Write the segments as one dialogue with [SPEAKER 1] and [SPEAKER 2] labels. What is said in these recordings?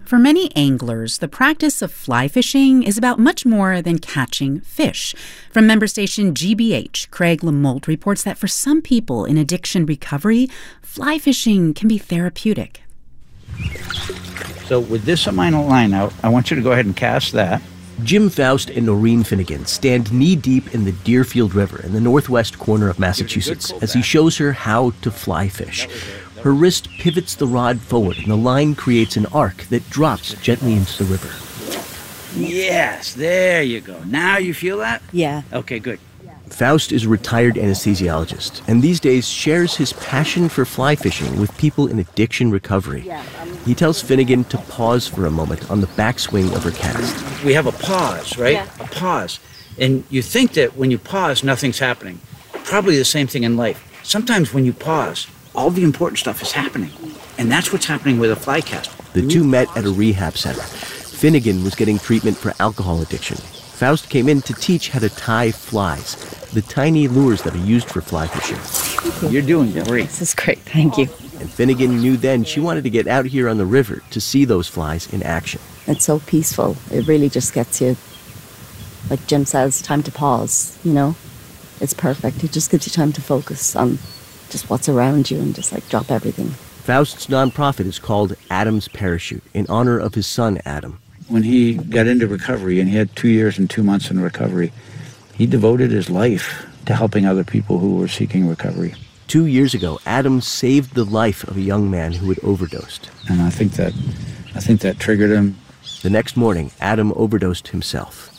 [SPEAKER 1] For many anglers, the practice of fly fishing is about much more than catching fish. From member station GBH, Craig Lamolt reports that for some people in addiction recovery, fly fishing can be therapeutic.
[SPEAKER 2] So with this amount of line out, I want you to go ahead and cast that.
[SPEAKER 3] Jim Faust and Noreen Finnegan stand knee-deep in the Deerfield River in the northwest corner of Massachusetts as he shows her how to fly fish. Her wrist pivots the rod forward and the line creates an arc that drops gently into the river.
[SPEAKER 2] Yes, there you go. Now you feel that?
[SPEAKER 4] Yeah.
[SPEAKER 2] Okay, good.
[SPEAKER 3] Faust is a retired anesthesiologist and these days shares his passion for fly fishing with people in addiction recovery. He tells Finnegan to pause for a moment on the backswing of her cast.
[SPEAKER 2] We have a pause, right? Yeah. A pause. And you think that when you pause, nothing's happening. Probably the same thing in life. Sometimes when you pause, all the important stuff is happening. And that's what's happening with a fly cast.
[SPEAKER 3] The two met at a rehab center. Finnegan was getting treatment for alcohol addiction. Faust came in to teach how to tie flies, the tiny lures that are used for fly fishing.
[SPEAKER 2] You're doing great.
[SPEAKER 4] This is great, thank you.
[SPEAKER 3] And Finnegan knew then she wanted to get out here on the river to see those flies in action.
[SPEAKER 4] It's so peaceful. It really just gets you, like Jim says, time to pause, you know? It's perfect. It just gives you time to focus on just what's around you and just like drop everything.
[SPEAKER 3] Faust's nonprofit is called Adam's Parachute in honor of his son, Adam.
[SPEAKER 2] When he got into recovery, and he had 2 years and 2 months in recovery, he devoted his life to helping other people who were seeking recovery.
[SPEAKER 3] 2 years ago, Adam saved the life of a young man who had overdosed.
[SPEAKER 2] And I think that triggered him.
[SPEAKER 3] The next morning, Adam overdosed himself.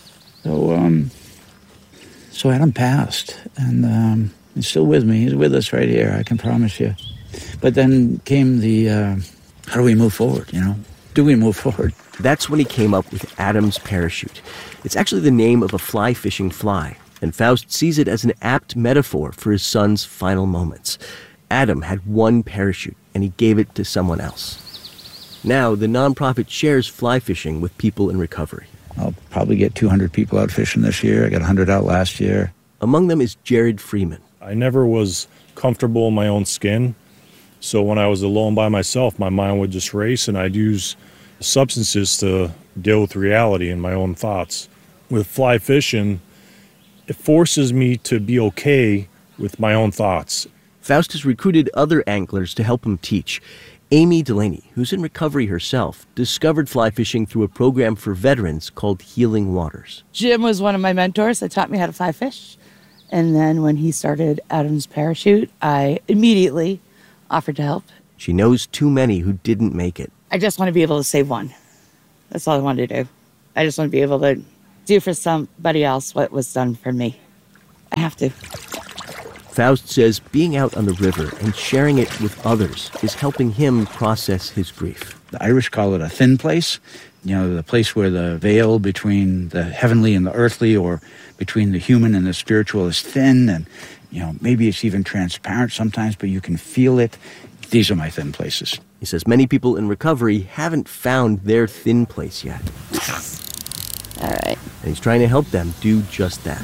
[SPEAKER 2] So Adam passed, and he's still with me. He's with us right here, I can promise you. But then came the, how do we move forward, you know? Do we move forward?
[SPEAKER 3] That's when he came up with Adam's Parachute. It's actually the name of a fly fishing fly, and Faust sees it as an apt metaphor for his son's final moments. Adam had one parachute, and he gave it to someone else. Now, the nonprofit shares fly fishing with people in recovery.
[SPEAKER 2] I'll probably get 200 people out fishing this year. I got 100 out last year.
[SPEAKER 3] Among them is Jared Freeman.
[SPEAKER 5] I never was comfortable in my own skin, so when I was alone by myself, my mind would just race, and I'd use substances to deal with reality and my own thoughts. With fly fishing, it forces me to be okay with my own thoughts.
[SPEAKER 3] Faust has recruited other anglers to help him teach. Amy Delaney, who's in recovery herself, discovered fly fishing through a program for veterans called Healing Waters.
[SPEAKER 6] Jim was one of my mentors that taught me how to fly fish. And then when he started Adam's Parachute, I immediately offered to help.
[SPEAKER 3] She knows too many who didn't make it.
[SPEAKER 6] I just want to be able to save one. That's all I want to do. I just want to be able to do for somebody else what was done for me. I have to.
[SPEAKER 3] Faust says being out on the river and sharing it with others is helping him process his grief.
[SPEAKER 2] The Irish call it a thin place. You know, the place where the veil between the heavenly and the earthly, or between the human and the spiritual, is thin. And, you know, maybe it's even transparent sometimes, but you can feel it. These are my thin places.
[SPEAKER 3] He says many people in recovery haven't found their thin place yet.
[SPEAKER 4] All right.
[SPEAKER 3] And he's trying to help them do just that.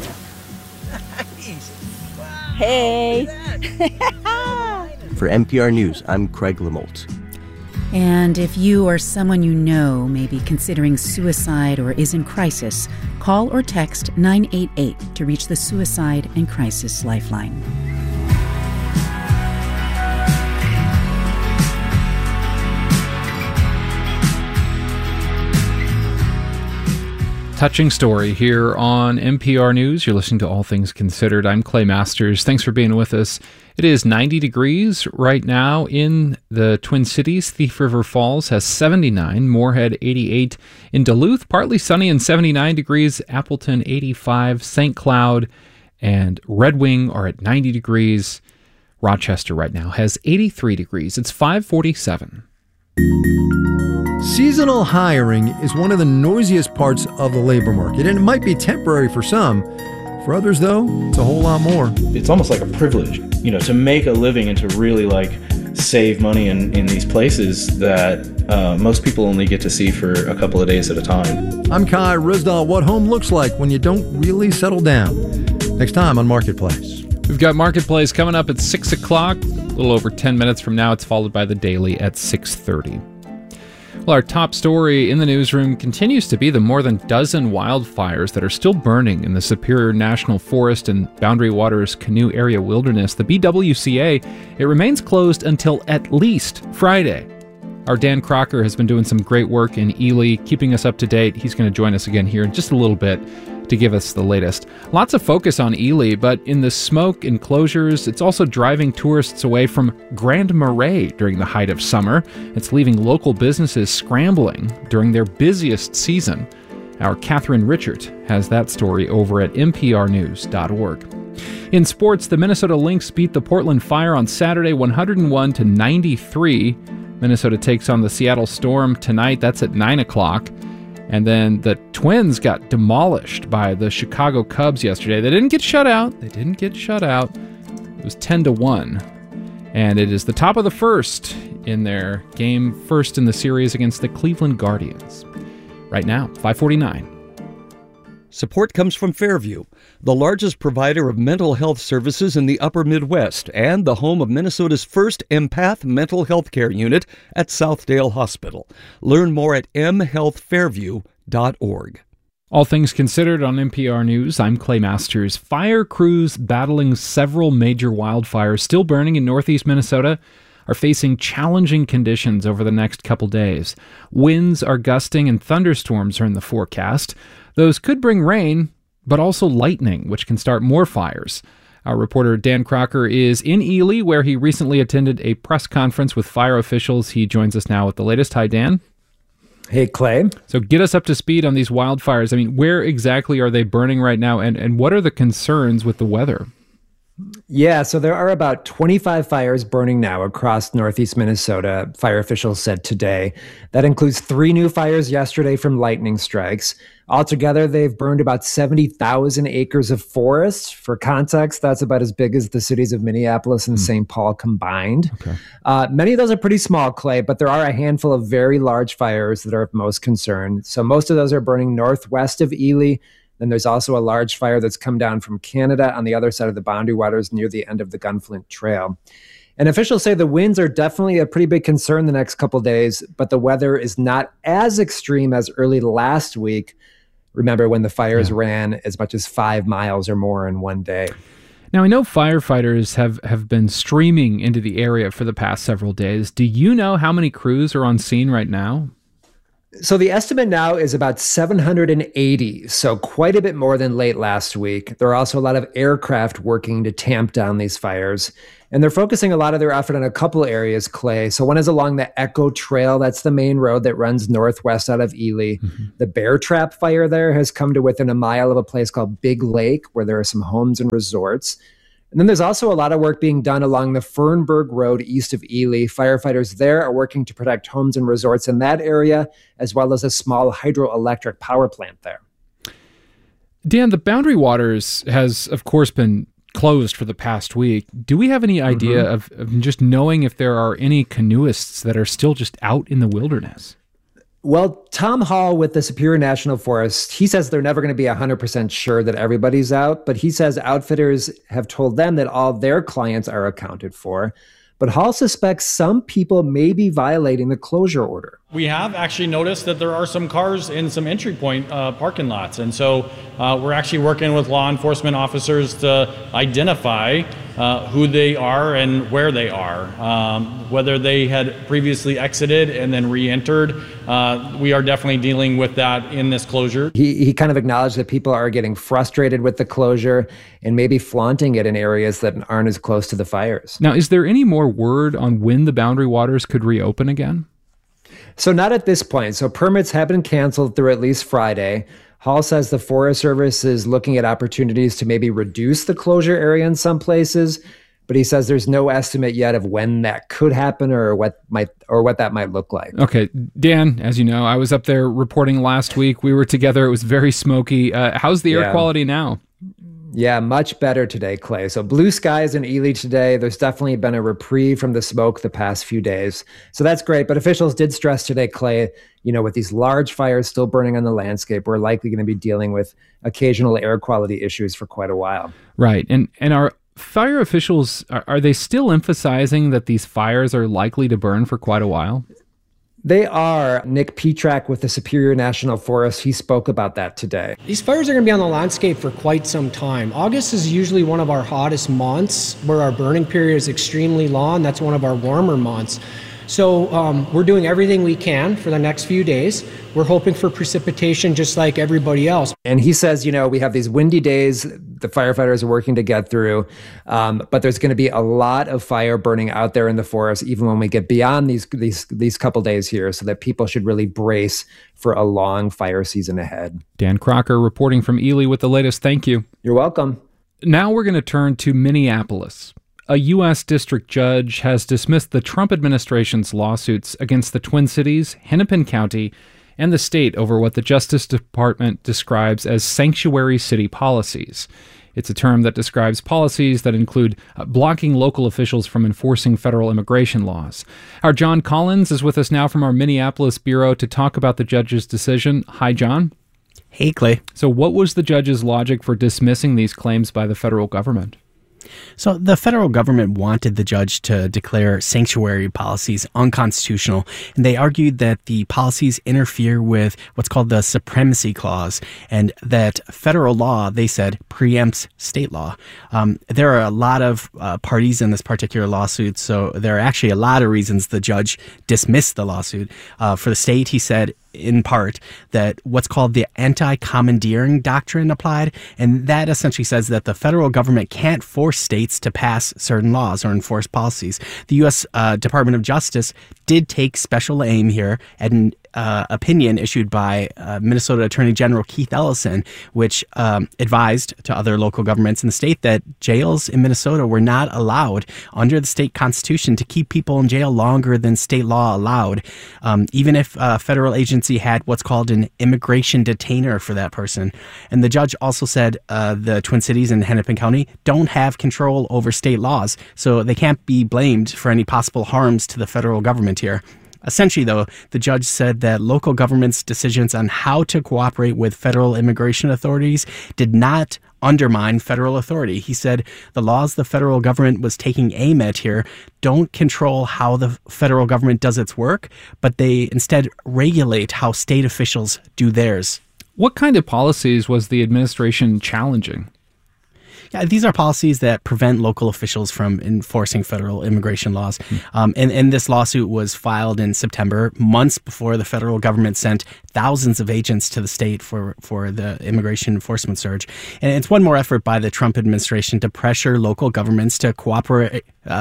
[SPEAKER 4] Hey!
[SPEAKER 3] For NPR News, I'm Craig Lamolt.
[SPEAKER 1] And if you or someone you know may be considering suicide or is in crisis, call or text 988 to reach the Suicide and Crisis Lifeline.
[SPEAKER 7] Touching story here on NPR News. You're listening to All Things Considered. I'm Clay Masters. Thanks for being with us. It is 90 degrees right now in the Twin Cities. Thief River Falls has 79, Moorhead 88. In Duluth, partly sunny and 79 degrees. Appleton 85, St. Cloud and Red Wing are at 90 degrees. Rochester right now has 83 degrees. It's 5:47.
[SPEAKER 8] Seasonal hiring is one of the noisiest parts of the labor market, and it might be temporary for some. For others, though, it's a whole lot more.
[SPEAKER 9] It's almost like a privilege, to make a living and to really save money in these places that most people only get to see for a couple of days at a time.
[SPEAKER 8] I'm Kai Ryssdal. What home looks like when you don't really settle down. Next time on Marketplace.
[SPEAKER 7] We've got Marketplace coming up at 6 o'clock. A little over 10 minutes from now. It's followed by The Daily at 6:30. Well, our top story in the newsroom continues to be the more than dozen wildfires that are still burning in the Superior National Forest and Boundary Waters Canoe Area Wilderness. The BWCA, it remains closed until at least Friday. Our Dan Crocker has been doing some great work in Ely, keeping us up to date. He's going to join us again here in just a little bit to give us the latest. Lots of focus on Ely, but in the smoke and closures, it's also driving tourists away from Grand Marais during the height of summer. It's leaving local businesses scrambling during their busiest season. Our Catherine Richard has that story over at mprnews.org. In sports, the Minnesota Lynx beat the Portland Fire on Saturday 101-93. Minnesota takes on the Seattle Storm tonight. That's at 9 o'clock. And then the Twins got demolished by the Chicago Cubs yesterday. They didn't get shut out. It was 10-1. And it is the top of the first in their game, first in the series against the Cleveland Guardians. Right now, 5:49.
[SPEAKER 10] Support comes from Fairview, the largest provider of mental health services in the upper Midwest and the home of Minnesota's first Empath mental health care unit at Southdale Hospital. Learn more at mhealthfairview.org.
[SPEAKER 7] All things considered on NPR News, I'm Clay Masters. Fire crews battling several major wildfires still burning in northeast Minnesota are facing challenging conditions over the next couple days. Winds are gusting and thunderstorms are in the forecast. Those could bring rain, but also lightning, which can start more fires. Our reporter Dan Crocker is in Ely, where he recently attended a press conference with fire officials. He joins us now with the latest. Hi, Dan.
[SPEAKER 11] Hey, Clay.
[SPEAKER 7] So get us up to speed on these wildfires. I mean, where exactly are they burning right now, and what are the concerns with the weather?
[SPEAKER 11] Yeah, so there are about 25 fires burning now across northeast Minnesota, fire officials said today. That includes 3 new fires yesterday from lightning strikes. Altogether, they've burned about 70,000 acres of forest. For context, that's about as big as the cities of Minneapolis and St. Paul combined.
[SPEAKER 7] Okay.
[SPEAKER 11] Many of those are pretty small, Clay, but there are a handful of very large fires that are of most concern. So most of those are burning northwest of Ely. Then there's also a large fire that's come down from Canada on the other side of the Boundary Waters near the end of the Gunflint Trail. And officials say the winds are definitely a pretty big concern the next couple days, but the weather is not as extreme as early last week. Remember when the fires ran as much as 5 miles or more in one day.
[SPEAKER 7] Now, I know firefighters have been streaming into the area for the past several days. Do you know how many crews are on scene right now?
[SPEAKER 11] So the estimate now is about 780, so quite a bit more than late last week. There are also a lot of aircraft working to tamp down these fires, and they're focusing a lot of their effort on a couple areas, Clay. So one is along the Echo Trail. That's the main road that runs northwest out of Ely. Mm-hmm. The Bear Trap fire there has come to within a mile of a place called Big Lake, where there are some homes and resorts. And then there's also a lot of work being done along the Fernburg Road east of Ely. Firefighters there are working to protect homes and resorts in that area, as well as a small hydroelectric power plant there.
[SPEAKER 7] Dan, the Boundary Waters has, of course, been closed for the past week. Do we have any idea of just knowing if there are any canoeists that are still just out in the wilderness?
[SPEAKER 11] Well, Tom Hall with the Superior National Forest, he says they're never going to be 100% sure that everybody's out, but he says outfitters have told them that all their clients are accounted for. But Hall suspects some people may be violating the closure order.
[SPEAKER 12] We have actually noticed that there are some cars in some entry point parking lots. And so we're actually working with law enforcement officers to identify who they are and where they are. Whether they had previously exited and then re-entered, we are definitely dealing with that in this closure.
[SPEAKER 11] He kind of acknowledged that people are getting frustrated with the closure and maybe flaunting it in areas that aren't as close to the fires.
[SPEAKER 7] Now, is there any more word on when the Boundary Waters could reopen again?
[SPEAKER 11] So not at this point. So permits have been canceled through at least Friday. Hall says the Forest Service is looking at opportunities to maybe reduce the closure area in some places, but he says there's no estimate yet of when that could happen or what that might look like.
[SPEAKER 7] Okay, Dan, as you know, I was up there reporting last week. We were together. It was very smoky. How's the air quality now?
[SPEAKER 11] Yeah, much better today, Clay. So blue skies in Ely today. There's definitely been a reprieve from the smoke the past few days. So that's great. But officials did stress today, Clay, with these large fires still burning on the landscape, we're likely going to be dealing with occasional air quality issues for quite a while.
[SPEAKER 7] Right. And our fire officials, are they still emphasizing that these fires are likely to burn for quite a while?
[SPEAKER 11] They are. Nick Petrak with the Superior National Forest, he spoke about that today.
[SPEAKER 13] These fires are going to be on the landscape for quite some time. August is usually one of our hottest months where our burning period is extremely long. That's one of our warmer months. So we're doing everything we can for the next few days. We're hoping for precipitation just like everybody else.
[SPEAKER 11] And he says, we have these windy days the firefighters are working to get through, but there's going to be a lot of fire burning out there in the forest, even when we get beyond these couple days here, so that people should really brace for a long fire season ahead.
[SPEAKER 7] Dan Crocker reporting from Ely with the latest. Thank you.
[SPEAKER 11] You're welcome.
[SPEAKER 7] Now we're going to turn to Minneapolis. A U.S. district judge has dismissed the Trump administration's lawsuits against the Twin Cities, Hennepin County, and the state over what the Justice Department describes as sanctuary city policies. It's a term that describes policies that include blocking local officials from enforcing federal immigration laws. Our John Collins is with us now from our Minneapolis bureau to talk about the judge's decision. Hi, John.
[SPEAKER 14] Hey, Clay.
[SPEAKER 7] So what was the judge's logic for dismissing these claims by the federal government?
[SPEAKER 14] So the federal government wanted the judge to declare sanctuary policies unconstitutional, and they argued that the policies interfere with what's called the Supremacy Clause, and that federal law, they said, preempts state law. There are a lot of parties in this particular lawsuit, so there are actually a lot of reasons the judge dismissed the lawsuit. For the state, he said, in part, that what's called the anti-commandeering doctrine applied, and that essentially says that the federal government can't force states to pass certain laws or enforce policies. The U.S. Department of Justice did take special aim here at an opinion issued by Minnesota Attorney General Keith Ellison, which advised to other local governments in the state that jails in Minnesota were not allowed under the state constitution to keep people in jail longer than state law allowed, even if a federal agency had what's called an immigration detainer for that person. And the judge also said the Twin Cities and Hennepin County don't have control over state laws, so they can't be blamed for any possible harms to the federal government here. Essentially, though, the judge said that local governments' decisions on how to cooperate with federal immigration authorities did not undermine federal authority. He said the laws the federal government was taking aim at here don't control how the federal government does its work, but they instead regulate how state officials do theirs.
[SPEAKER 7] What kind of policies was the administration challenging?
[SPEAKER 14] Yeah, these are policies that prevent local officials from enforcing federal immigration laws. And this lawsuit was filed in September, months before the federal government sent thousands of agents to the state for the immigration enforcement surge. And it's one more effort by the Trump administration to pressure local governments to cooperate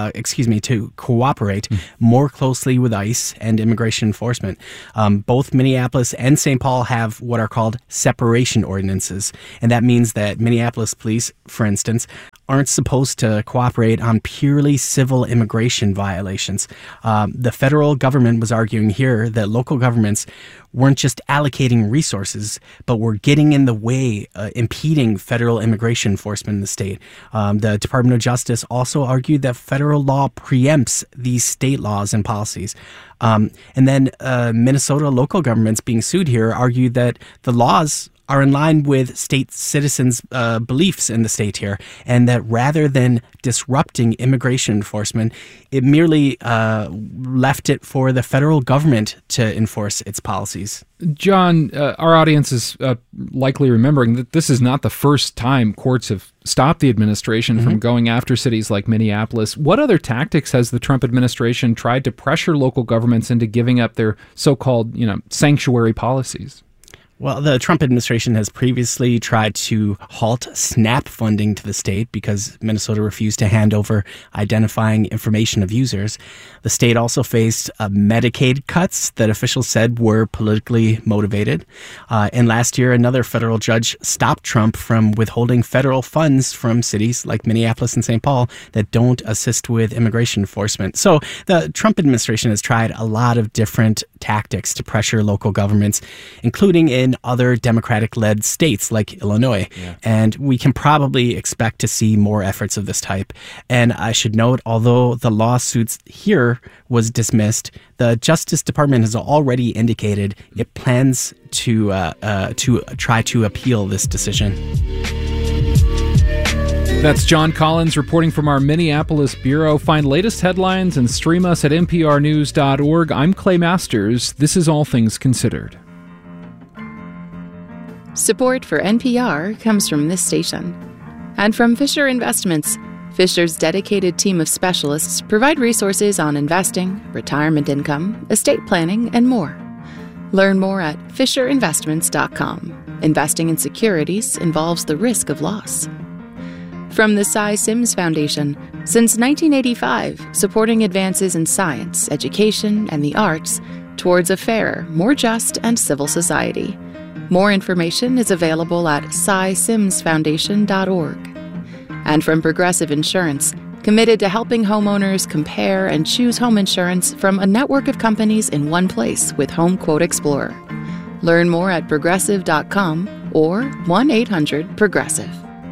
[SPEAKER 14] more closely with ICE and immigration enforcement. Both Minneapolis and St. Paul have what are called separation ordinances. And that means that Minneapolis police, for instance, aren't supposed to cooperate on purely civil immigration violations. The federal government was arguing here that local governments weren't just allocating resources, but were getting in the way, impeding federal immigration enforcement in the state. The Department of Justice also argued that federal law preempts these state laws and policies. And then Minnesota local governments being sued here argued that the laws are in line with state citizens' beliefs in the state here, and that rather than disrupting immigration enforcement, it merely left it for the federal government to enforce its policies.
[SPEAKER 7] John, our audience is likely remembering that this is not the first time courts have stopped the administration from going after cities like Minneapolis. What other tactics has the Trump administration tried to pressure local governments into giving up their so-called, sanctuary policies?
[SPEAKER 14] Well, the Trump administration has previously tried to halt SNAP funding to the state because Minnesota refused to hand over identifying information of users. The state also faced Medicaid cuts that officials said were politically motivated. And last year, another federal judge stopped Trump from withholding federal funds from cities like Minneapolis and St. Paul that don't assist with immigration enforcement. So the Trump administration has tried a lot of different tactics to pressure local governments, including in other Democratic-led states like Illinois. Yeah. And we can probably expect to see more efforts of this type. And I should note, although the lawsuits here was dismissed, the Justice Department has already indicated it plans to try to appeal this decision.
[SPEAKER 7] That's John Collins reporting from our Minneapolis bureau. Find latest headlines and stream us at nprnews.org. I'm Clay Masters. This is All Things Considered.
[SPEAKER 15] Support for NPR comes from this station and from Fisher Investments. Fisher's dedicated team of specialists provide resources on investing, retirement income, estate planning, and more. Learn more at FisherInvestments.com. Investing in securities involves the risk of loss. From the Cy Sims Foundation, since 1985, supporting advances in science, education, and the arts towards a fairer, more just, and civil society. More information is available at cysimsfoundation.org. And from Progressive Insurance, committed to helping homeowners compare and choose home insurance from a network of companies in one place with Home Quote Explorer. Learn more at progressive.com or 1-800-PROGRESSIVE.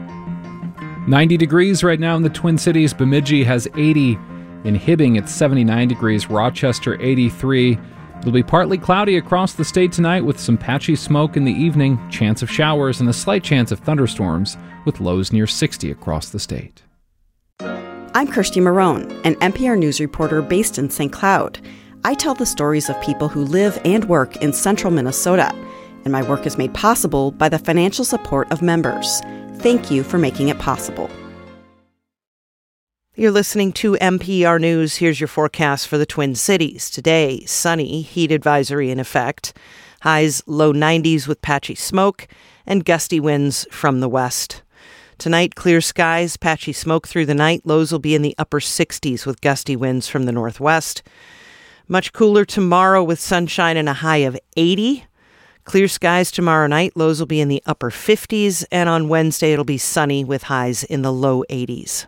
[SPEAKER 7] 90 degrees right now in the Twin Cities. Bemidji has 80. In Hibbing, it's 79 degrees. Rochester, 83. It'll be partly cloudy across the state tonight with some patchy smoke in the evening, chance of showers, and a slight chance of thunderstorms with lows near 60 across the state.
[SPEAKER 16] I'm Kirsty Marone, an NPR News reporter based in St. Cloud. I tell the stories of people who live and work in central Minnesota, and my work is made possible by the financial support of members. Thank you for making it possible.
[SPEAKER 17] You're listening to NPR News. Here's your forecast for the Twin Cities. Today, sunny, heat advisory in effect. Highs low 90s with patchy smoke and gusty winds from the west. Tonight, clear skies, patchy smoke through the night. Lows will be in the upper 60s with gusty winds from the northwest. Much cooler tomorrow with sunshine and a high of 80. Clear skies tomorrow night. Lows will be in the upper 50s. And on Wednesday, it'll be sunny with highs in the low 80s.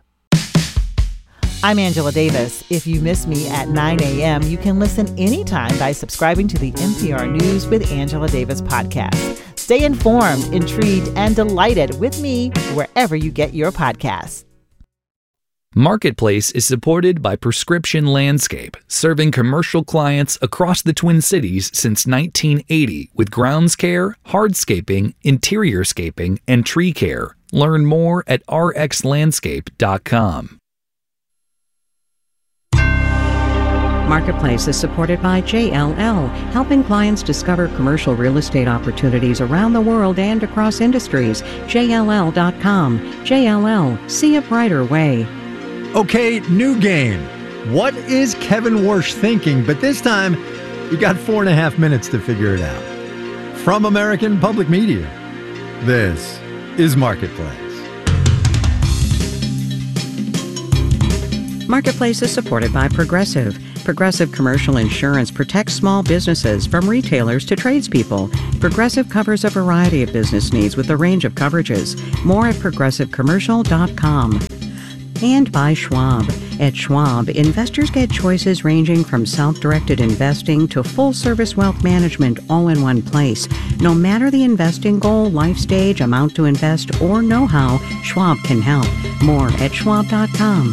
[SPEAKER 18] I'm Angela Davis. If you miss me at 9 a.m., you can listen anytime by subscribing to the NPR News with Angela Davis podcast. Stay informed, intrigued, and delighted with me wherever you get your podcasts.
[SPEAKER 19] Marketplace is supported by Prescription Landscape, serving commercial clients across the Twin Cities since 1980 with grounds care, hardscaping, interiorscaping, and tree care. Learn more at rxlandscape.com.
[SPEAKER 20] Marketplace is supported by JLL, helping clients discover commercial real estate opportunities around the world and across industries. JLL.com. JLL, see a brighter way.
[SPEAKER 8] Okay, new game. What is Kevin Warsh thinking? But this time, you got 4.5 minutes to figure it out. From American Public Media, this is Marketplace.
[SPEAKER 20] Marketplace is supported by Progressive. Progressive Commercial Insurance protects small businesses from retailers to tradespeople. Progressive covers a variety of business needs with a range of coverages. More at progressivecommercial.com. And by Schwab. At Schwab, investors get choices ranging from self-directed investing to full-service wealth management all in one place. No matter the investing goal, life stage, amount to invest, or know-how, Schwab can help. More at schwab.com.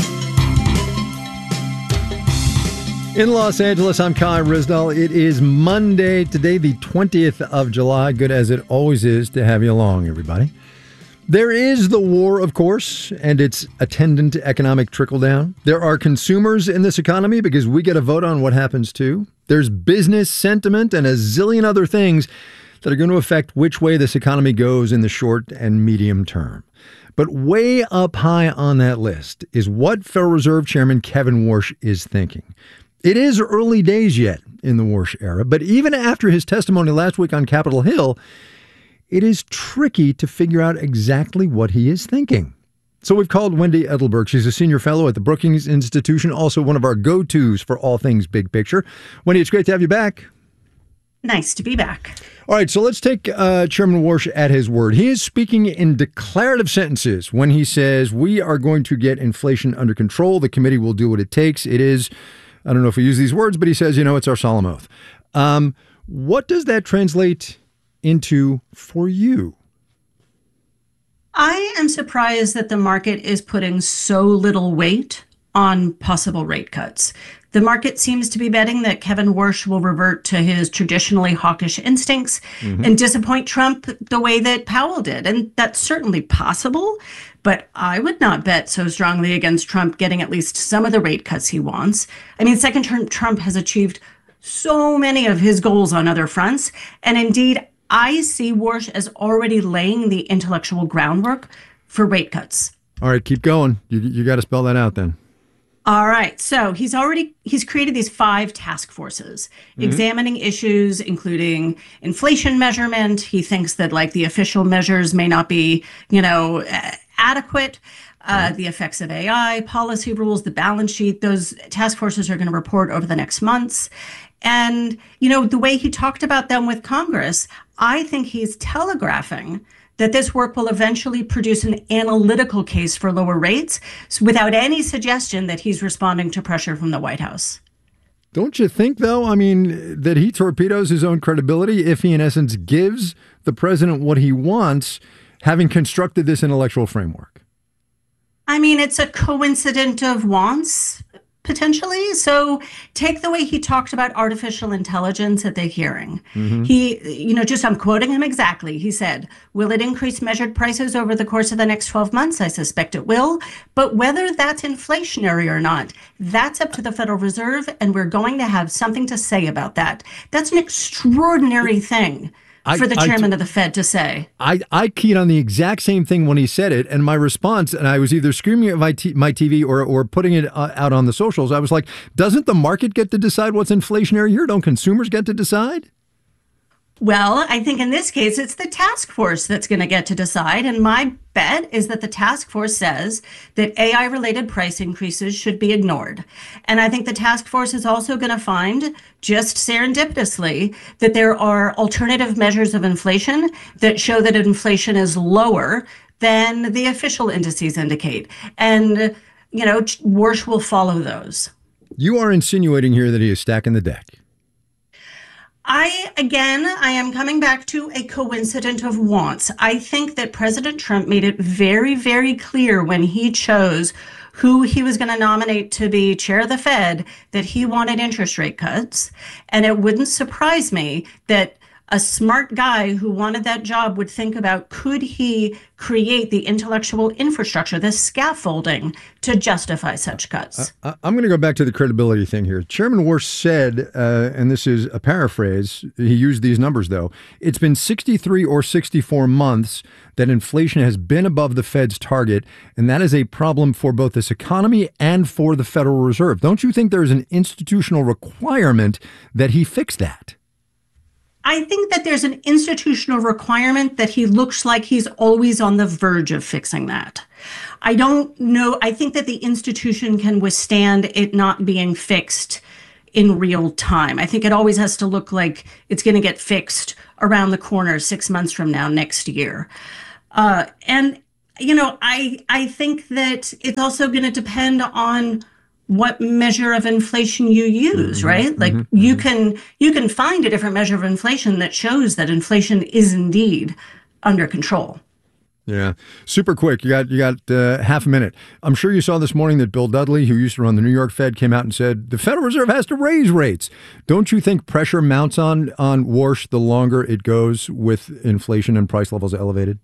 [SPEAKER 8] In Los Angeles, I'm Kai Ryssdal. It is Monday, today the 20th of July. Good as it always is to have you along, everybody. There is the war, of course, and its attendant economic trickle-down. There are consumers in this economy because we get a vote on what happens too. There's business sentiment and a zillion other things that are going to affect which way this economy goes in the short and medium term. But way up high on that list is what Federal Reserve Chairman Kevin Warsh is thinking. It is early days yet in the Warsh era, but even after his testimony last week on Capitol Hill, it is tricky to figure out exactly what he is thinking. So we've called Wendy Edelberg. She's a senior fellow at the Brookings Institution, also one of our go-tos for all things big picture. Wendy, it's great to have you back.
[SPEAKER 21] Nice to be back.
[SPEAKER 8] All right, so let's take Chairman Warsh at his word. He is speaking in declarative sentences when he says, we are going to get inflation under control. The committee will do what it takes. It is, I don't know if we use these words, but he says, it's our solemn oath. What does that translate into for you?
[SPEAKER 21] I am surprised that the market is putting so little weight on possible rate cuts. The market seems to be betting that Kevin Warsh will revert to his traditionally hawkish instincts and disappoint Trump the way that Powell did. And that's certainly possible, but I would not bet so strongly against Trump getting at least some of the rate cuts he wants. I mean, second-term Trump has achieved so many of his goals on other fronts. And indeed, I see Warsh as already laying the intellectual groundwork for rate cuts.
[SPEAKER 8] All right, keep going. You got to spell that out then.
[SPEAKER 21] All right. So he's created these 5 task forces examining issues, including inflation measurement. He thinks that like the official measures may not be, adequate. The effects of AI, policy rules, the balance sheet, those task forces are going to report over the next months. And, the way he talked about them with Congress, I think he's telegraphing that this work will eventually produce an analytical case for lower rates without any suggestion that he's responding to pressure from the White House.
[SPEAKER 8] Don't you think, though, that he torpedoes his own credibility if he, in essence, gives the president what he wants, having constructed this intellectual framework?
[SPEAKER 21] It's a coincidence of wants, potentially. So take the way he talked about artificial intelligence at the hearing. He, I'm quoting him exactly. He said, will it increase measured prices over the course of the next 12 months? I suspect it will. But whether that's inflationary or not, that's up to the Federal Reserve, and we're going to have something to say about that. That's an extraordinary thing for the chairman of the Fed to say.
[SPEAKER 8] I keyed on the exact same thing when he said it, and my response, and I was either screaming at my TV or putting it out on the socials, I was like, doesn't the market get to decide what's inflationary here? Don't consumers get to decide?
[SPEAKER 21] Well, I think in this case, it's the task force that's going to get to decide. And my bet is that the task force says that AI-related price increases should be ignored. And I think the task force is also going to find, just serendipitously, that there are alternative measures of inflation that show that inflation is lower than the official indices indicate. And, Warsh will follow those.
[SPEAKER 8] You are insinuating here that he is stacking the deck.
[SPEAKER 21] I am coming back to a coincidence of wants. I think that President Trump made it very, very clear when he chose who he was going to nominate to be chair of the Fed that he wanted interest rate cuts. And it wouldn't surprise me that a smart guy who wanted that job would think about, could he create the intellectual infrastructure, the scaffolding to justify such cuts?
[SPEAKER 8] I'm going to go back to the credibility thing here. Chairman Warsh said, and this is a paraphrase, he used these numbers though, it's been 63 or 64 months that inflation has been above the Fed's target, and that is a problem for both this economy and for the Federal Reserve. Don't you think there is an institutional requirement that he fix that?
[SPEAKER 21] I think that there's an institutional requirement that he looks like he's always on the verge of fixing that. I don't know. I think that the institution can withstand it not being fixed in real time. I think it always has to look like it's going to get fixed around the corner 6 months from now, next year. I think that it's also going to depend on what measure of inflation you use, right? Like you can find a different measure of inflation that shows that inflation is indeed under control.
[SPEAKER 8] Yeah. Super quick. You got half a minute. I'm sure you saw this morning that Bill Dudley, who used to run the New York Fed, came out and said the Federal Reserve has to raise rates. Don't you think pressure mounts on Warsh the longer it goes with inflation and price levels elevated?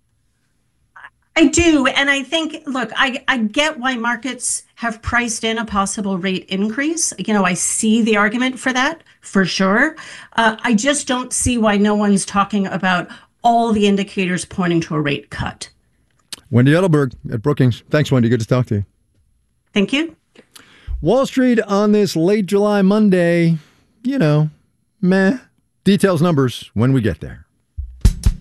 [SPEAKER 21] I do. And I think, look, I get why markets have priced in a possible rate increase. I see the argument for that, for sure. I just don't see why no one's talking about all the indicators pointing to a rate cut.
[SPEAKER 8] Wendy Edelberg at Brookings. Thanks, Wendy. Good to talk to you.
[SPEAKER 21] Thank you.
[SPEAKER 8] Wall Street on this late July Monday, meh. Details, numbers when we get there.